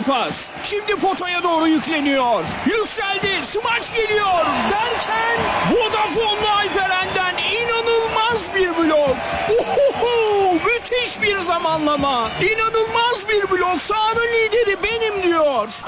pas. Şimdi potaya doğru yükleniyor. Yükseldi. Smaç geliyor. Derken Vodafone'lu Alperen'den inanılmaz bir blok. Ohoho, müthiş bir zamanlama. İnanılmaz bir blok. Sahanın lideri benim diyor.